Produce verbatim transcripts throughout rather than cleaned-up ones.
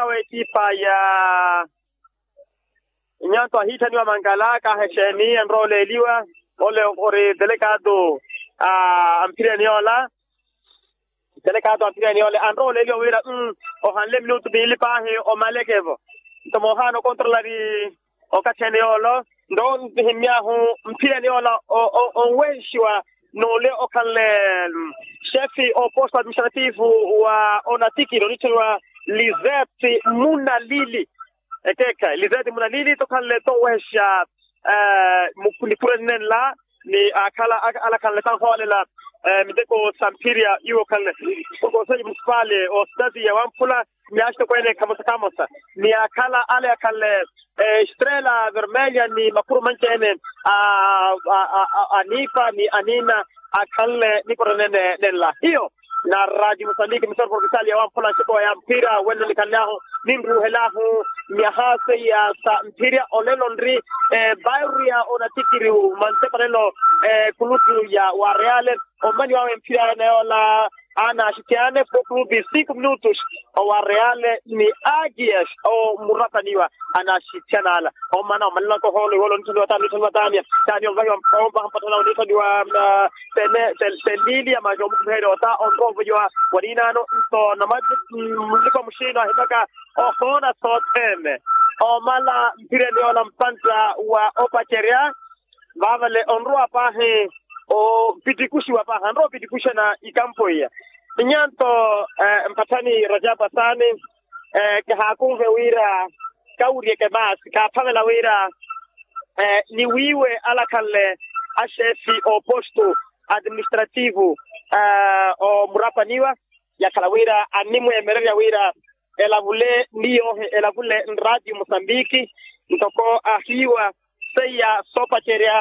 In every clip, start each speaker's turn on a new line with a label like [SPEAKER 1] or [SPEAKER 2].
[SPEAKER 1] yawe equipa ya Nyanto Hitani wa Mangalaka hesheni enrole eliwa ole ore delegado a ampire niola delegado ampire niola enrole eliwa wira mm o hanle minuto bili pahe o malekevo tomo hano controlari o kacheniola ndo himya hu mpire niola o o, o wenshwa no le o kanle chefi o posto administrativo wa onatiki ronitwa Lizette Munalili ekeka Lizette Munalili to kanle to wesha eh mukuni purenen la ni akala ala kanle tan holela mideko Sampiria yuo kanle ko sali muspale o stadi ya wampula nyashto kwene kama kamosa ni akala ale kanle Estrela Vermelha ni makuru manchene a anipa ni anina akalle ni koronene nella hiyo na raji musandiki misor profesali ya wampula chiko ya mpira wendo nikanaho nimru helahu nyahase ya sa mpira olelo ndri e, bayria onatikiri manseparelo e, kulutu ya wareale omani wawe mpira na yola ana shitiane kwa klubi cinco minutos o wareale ni agias o murataniwa ana shitiana ala o mana malina ko holo holo ntundo watani ntundo watani tani omba omba hampatana unito diwa tene telili ya majo mkuhero wata onrovo jwa wadina no nto na maji mliko mshino hibaka o hona soteme o mala mpire ni ola mpanta wa opacheria vavale onrua pahe o pitikushi wapa handro pitikusha na ikampo ya Nyanto eh, mpatani Rajaba Sani eh, kahakunve wira kauri ke bas ka pamela wira eh, ni wiwe ala kalle ashefi o posto administrativo eh, o murapaniwa ya kala wira animwe emereria wira elavule ndio elavule Radio Mozambiki ntoko ahiwa seya sopa cheria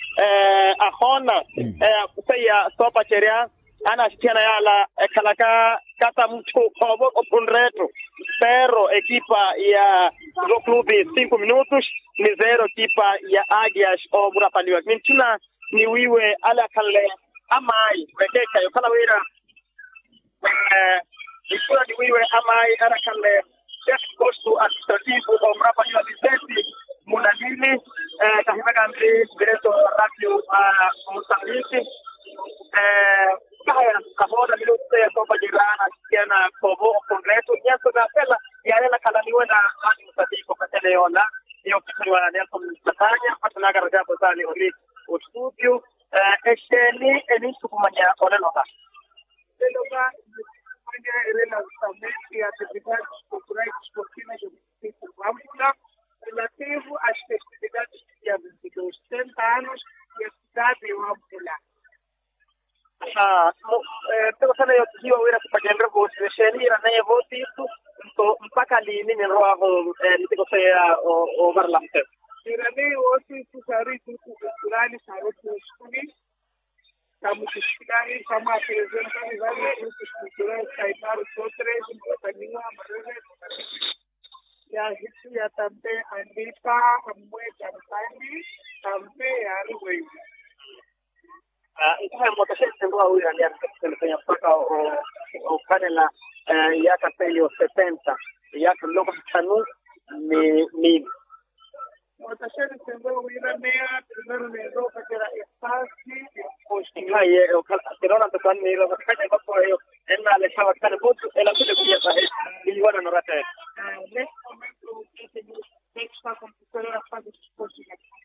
[SPEAKER 1] eh, ahona eh, seya sopa cheria ana shitiana yala eh, kalaka kata mtu kobo opunreto pero equipa ya do clube cinco minutos ni zero equipa ya Agias o Burapaniwa mintuna ni wiwe ala kale amai bekeka yo kala wira eh ikura ni wiwe amai ala kale chef posto administrativo o Burapaniwa Lizette Munalili eh kahimaka mbi direto radio a Mozambique eh kaya kahoda minuto ya sopa jirana kiana kobo concreto nyaso na pela yale la kala niwe na ani msadiko katele ona hiyo kitu wana Nelson Matanya patana garaja botani oli o studio eh esheni enisu kumanya olelo ba lelo ba kwenye relacionamento ya atividades culturais esportivas do Vâmpula relativo às festividades de vinte e dois anos e a cidade de Vâmpula. Ah, eh, pero sana yo hiyo wira kupajendra vote sheni na naye vote itu to mpaka lini ni roho eh nitiko saya o overlap irani wote tusari kulani sarotu skuli kama kushikani kama presentani wale wote kulani saipar sotre kutaniwa marele ya hitu ya tambe andipa amwe tamtani tambe arwe ah itaha motashe ndo huyu ndiye anafanya mpaka o panela ya kapelio setenta ya kiloko tano ni ni motashe ndo huyu mea primero me ropa que era espacio postinga ye o kalona to kan ni ropa kaje bako yo enna le sawa kana botu ela kule kuya sahe ni wana no rata nesse momento que se está computadora faz esforço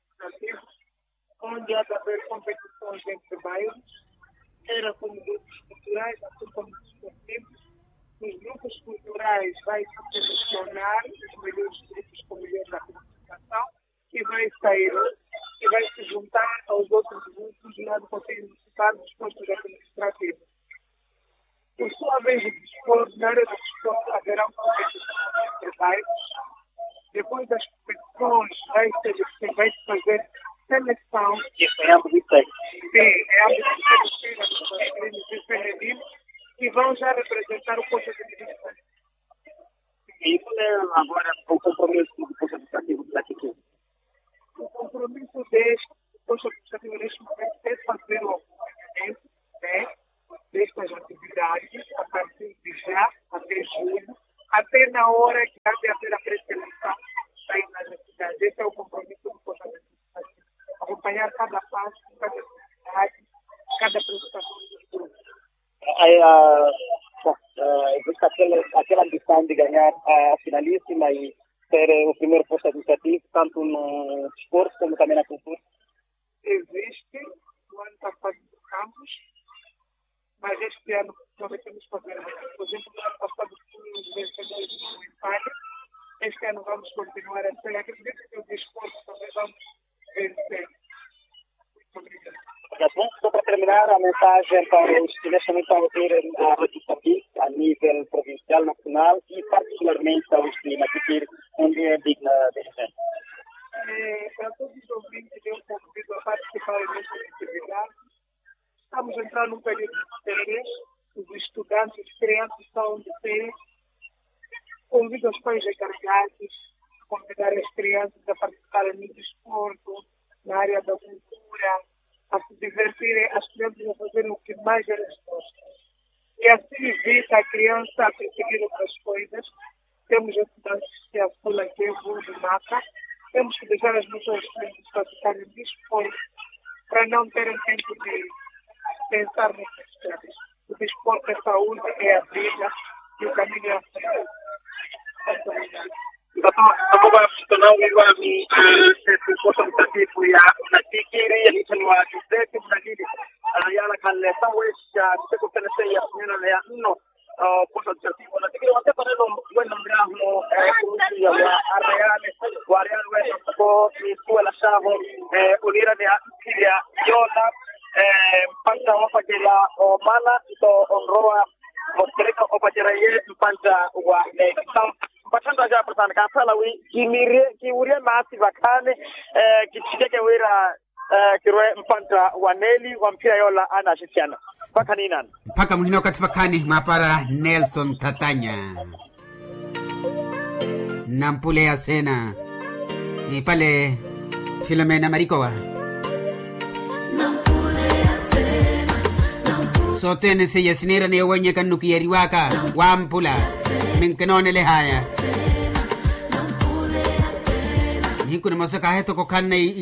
[SPEAKER 1] onde há de haver competições entre bairros, era como grupos culturais, assim como esportivos. Os grupos culturais vai se selecionar os melhores grupos com melhores da comunicação e vai sair e vai se juntar aos outros grupos lá do Conselho Municipal dos postos administrativos. Por sua vez, o desporto, na área do desporto, haverá competições entre bairros. Depois das competições, vai se vai fazer seleção. Isso é algo de técnico. Sim, é algo de técnico que vão já representar o posto administrativo. Isso é agora o compromisso do posto administrativo daqui. O compromisso deste posto administrativo neste momento é fazer o acompanhamento, né, destas atividades a partir de já até julho,
[SPEAKER 2] até na hora que há de haver a pré-seleção sair nas cidades. Esse é o compromisso do Força da Cidade. Acompanhar cada passo, cada cidade, cada prestação do grupo.
[SPEAKER 3] Aí, uh, bom, uh, existe aquela, aquela ambição de ganhar a finalíssima e ser o primeiro posto administrativo, tanto no esporte como também na cultura?
[SPEAKER 2] Existe, no ano passado buscamos, mas este ano prometemos fazer. Por exemplo, no ano passado fomos vencedores no empate, este ano vamos continuar a ser. Acredito que o desporto também vamos vencer. Muito obrigado.
[SPEAKER 3] Bom, só para terminar, a mensagem para os que neste momento estão a ouvir a Rádio Moçambique a nível provincial, nacional e particularmente aos que Matikir, onde é digna de gente.
[SPEAKER 2] É, para todos os ouvintes, eu convido a participar nesta atividade. Estamos entrando num período de férias, os estudantes, as crianças estão de férias. Convido os pais encarregados, convidar as crianças a participarem no desporto, na área da cultura, a se divertirem, as crianças a fazerem o que mais elas gostam. E assim evita a criança a perseguir outras coisas. Temos estudantes que a escola aqui é o de mata. Temos que deixar as nossas crianças praticarem desporto para não terem tempo de pensar nessas coisas. O desporto é saúde, é a vida e o caminho é a frente.
[SPEAKER 1] Nakuba mshikano wa mi kukosa mtakatifu ya natikiri ya nitanwa kizeti mnadidi yana kale sawesha siko penese ya nena ya no kukosa mtakatifu natikiri wate panelo wena mrahmo kuhusu ya wa areane wa areane wena ko ni suela shaho ulira ni akilia yona mpanta wapajela omana ito onroa mostreka opajera ye mpanta wa nekisam Batanda ja persana ka salawi kimire kiuria masi bakane eh kitike wera eh kirwe mpanta waneli wa mpira yola ana shitiana paka ninan
[SPEAKER 4] paka muhino katifakani mapara Nelson Tatanya nampule ya sena ni pale Filomena Marikowa nampule ya sena sotene se yasinera ne wonye kanuki yariwaka wampula minkenone le haya Nikuna masaka heto ko kanai